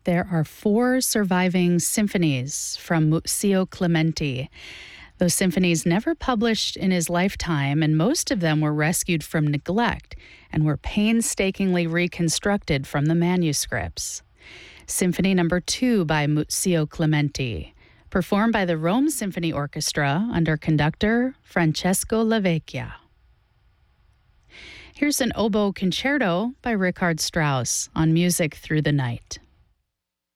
There are 4 surviving symphonies from Muzio Clementi. Those symphonies never published in his lifetime, and most of them were rescued from neglect and were painstakingly reconstructed from the manuscripts. Symphony number 2 by Muzio Clementi, performed by the Rome Symphony Orchestra under conductor Francesco Lavecchia. Here's an oboe concerto by Richard Strauss on Music Through the Night.